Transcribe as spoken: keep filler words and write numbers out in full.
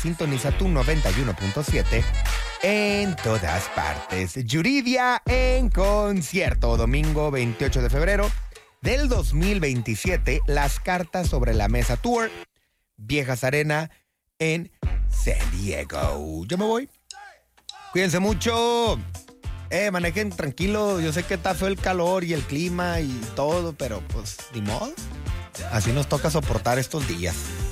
sintoniza tu noventa y uno punto siete en todas partes. Yuridia en concierto, domingo veintiocho de febrero del dos mil veintisiete. Las cartas sobre la mesa tour, Viejas Arena en San Diego. Yo me voy. Cuídense mucho. Eh, manejen tranquilo. Yo sé que está feo el calor y el clima y todo, pero pues ni modo. Así nos toca soportar estos días.